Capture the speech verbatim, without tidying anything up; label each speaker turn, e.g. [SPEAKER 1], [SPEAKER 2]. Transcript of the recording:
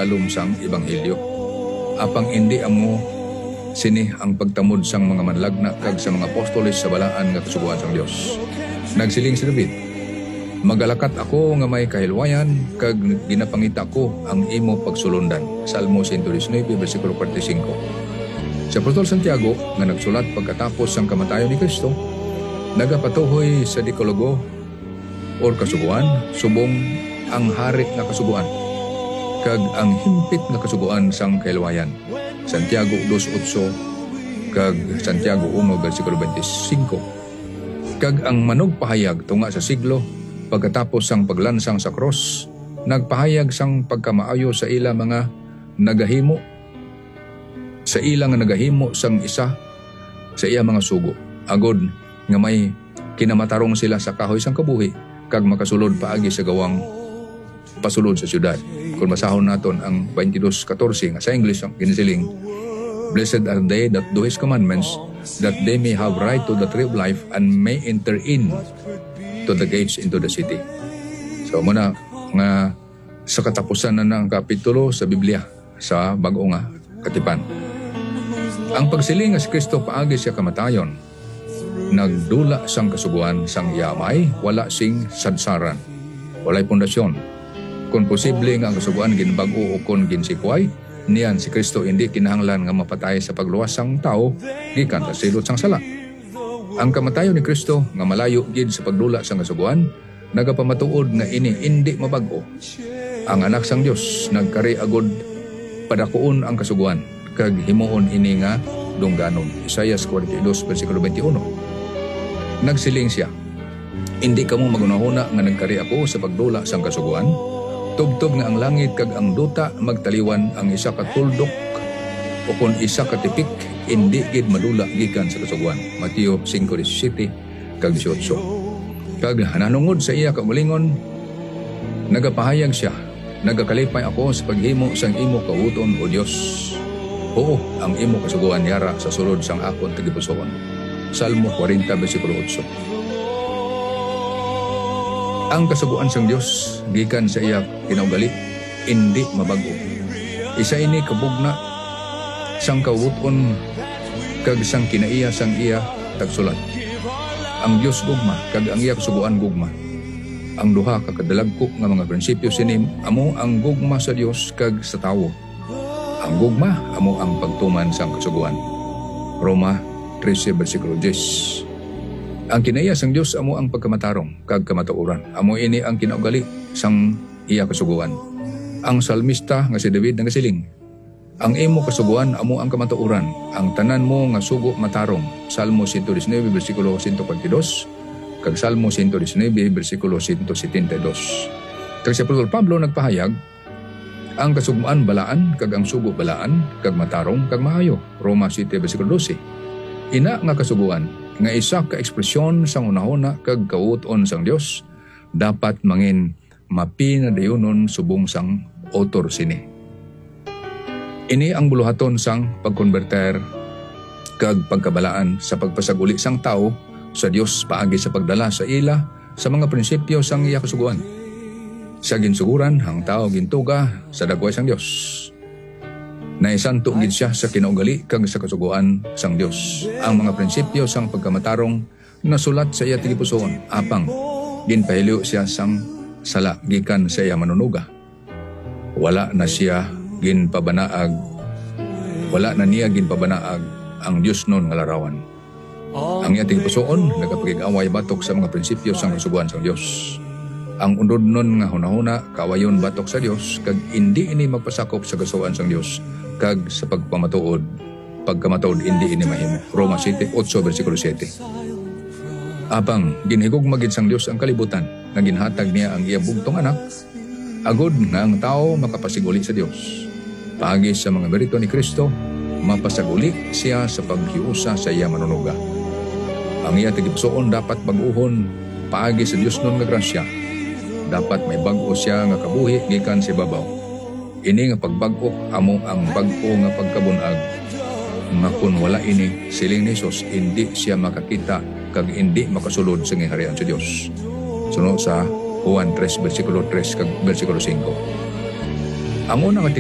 [SPEAKER 1] dalom sang ebanghelyo. Apang indi amo sini ang pagtamod sang mga manlagna kag sa mga apostoles sa balaan nga kasuguan sang Dios. Nagsiling si David, magalakat ako nga may kahilwayan kag ginapangita ko ang imo pagsulundan. Salmo one nineteen versikulo forty-five. Si Apostol Santiago nga nagsulat pagkatapos sang kamatayon ni Kristo, nagapatuhoy sa Dekalogo or kasuguan subong ang hari nga kasuguan kag ang himpit nga kasuguan sang kahilwayan. Santiago two eight kag Santiago one versikulo twenty-five. Kag ang manog pahayag tunga sa siglo pagkatapos sang paglansang sa cross, nagpahayag sang pagkamaayo sa ila mga nagahimo sa ila nga nagahimo sang isa sa iya mga sugo, agod nga may kinamatarong sila sa kahoy sang kabuhi kag makasulod paagi sa gawang pasulod sa syudad. Kung masahon naton ang twenty-two fourteen nga sa English ang ginisiling, blessed are they that do His commandments, that they may have right to the tree of life and may enter in to the gates into the city. So muna nga sa katapusan na ng kapitulo sa Biblia sa bag-o nga katipan. Ang pagsiling nga si Kristo paagi siya kamatayon, nagdula sang kasuguan sang yamay, wala sing sadsaran, walay pundasyon. Kung posible nga ang kasuguan ginbag-o o kon ginsikway, niyan si Kristo hindi kinahanglan nga mapatay sa pagluwas sang tao gikan sa silot sang sala. Ang kamatayon ni Kristo nga malayo gid sa pagdula sang kasuguan, nagapamatuod nga ini hindi mabag-o. Ang anak sang Dios nagkari agod padakuon ang kasuguan kag himuon ini nga dungganon. Isaiah forty-two versikulo twenty-one. Nagsiling siya, hindi kamo magunahuna nga nagkari ako sa pagdula sang kasuguan. Tubtob nga ang langit kag ang duta magtaliwan, ang isa ka tuldok o kon isa ka tipik indi gid madula gikan sa kasuguan. Mateo five seventeen kag eighteen. Kag nanungod sa iya kaugalingon, nagapahayag siya, nagakalipay ako sa paghimo sang imo kauton o Dios. Oo, ang imo kasuguan yara sa sulod sang akon tagipusoon. Salmo forty versikulo eight. Ang kasuguan sang Dios gikan sa iya kinaugali, indi mabag-o. Isa ini kabugna sang kawuton kag sang kinaiya sang iya tagsulat. Ang Dios gugma kag ang iya kasuguan gugma. Ang duha ka kadalagko nga mga prinsipyo sinim amo ang gugma sa Dios kag sa tawo. Ang gugma amo ang pagtuman sang kasuguan. Roma thirteen versikulo ten. Ang kinaiya sang Dios amo ang pagkamatarong kag kamatuoran. Amo ini ang kinaugali sang iya kasuguan. Ang salmista nga si David nagasiling, ang imo kasuguan amo ang kamatuoran, ang tanan mo nga sugo matarong. Salmo one nineteen versikulo one forty-two kag Salmo one nineteen versikulo one seventy-two. Kag si Apostol Pablo nagpahayag, ang kasuguan balaan kag ang sugo balaan kag matarong kag maayo. Roma one versikulo twelve. Ina nga kasuguan nga isa ka ekspresyon sang unahuna kag kawuton sang Dios, dapat mangin mapinadayonon subong sang autor sini. Ini ang buluhaton sang pagkonverter kag pagkabalaan sa pagpasaguli sang tao sa Dios paagi sa pagdala sa ila sa mga prinsipyo sang iya kasuguan. Sa ginsuguran ang tao gintuga sa dagway sang Dios. Naisanto gid siya sa kinaugali kag sa kasuguan sang Dios. Ang mga prinsipyo sang pagkamatarong nasulat sa iya tigipusoon, apang ginpahilyo siya sang sala gikan sa iya manunuga. Wala na siya ginpabanaag, wala na niya ginpabanaag ang Dios nun nga larawan. Ang iya tigipusoon nagapakig-away batok sa mga prinsipyo sang kasuguan sang Dios. Ang unod nun nga hunahuna kawayon batok sa Dios kag indi ini magpasakop sa kasuguan sang Dios kag sa pagpamatuod, pagkamatuod indi ini mahimo. Roma eight versikulo seven. Apang ginhigugma gid sang Dios ang kalibutan, nga ginhatag niya ang iya bugtong anak, agod nga ang tao makapasiguli sa Dios. Paagi sa mga merito ni Kristo, mapasaguli siya sa paghiusa sa iya manunuga. Ang iya tigipusoon dapat bag-uhon paagi sa Dios nun nga grasya. Dapat may bag-o siya nga kabuhi gikan sa babaw. Ini nga pagbag-o amo ang bag-o nga pagkabunag. Nga kun wala ini siling ni Jesus, hindi siya makakita kag hindi makasulod sa ngiharian sa Dios. Sunod sa Juan three versikulo three kag versikulo five. Ang unang